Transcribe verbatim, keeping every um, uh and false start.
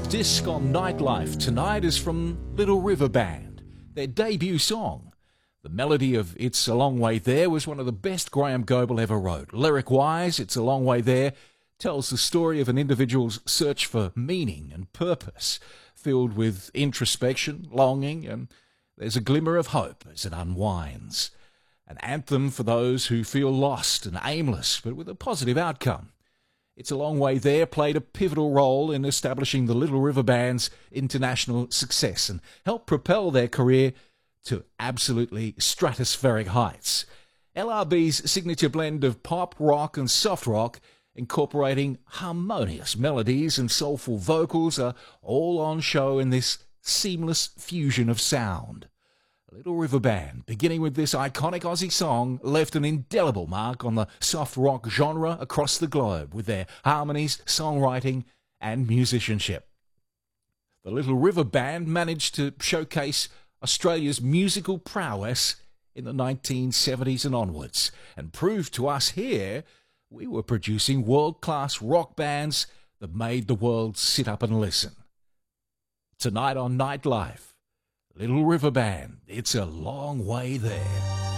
Disc on Nightlife tonight is from Little River Band, their debut song. The melody of It's a Long Way There was one of the best Graham Goble ever wrote. Lyric-wise, It's a Long Way There tells the story of an individual's search for meaning and purpose, filled with introspection, longing, and there's a glimmer of hope as it unwinds. An anthem for those who feel lost and aimless, but with a positive outcome. It's a Long Way There played a pivotal role in establishing the Little River Band's international success and helped propel their career to absolutely stratospheric heights. L R B's signature blend of pop, rock and soft rock, incorporating harmonious melodies and soulful vocals, are all on show in this seamless fusion of sound. Little River Band, beginning with this iconic Aussie song, left an indelible mark on the soft rock genre across the globe with their harmonies, songwriting and musicianship. The Little River Band managed to showcase Australia's musical prowess in the nineteen seventies and onwards, and proved to us here we were producing world-class rock bands that made the world sit up and listen. Tonight on Nightlife, Little River Band, It's a Long Way There.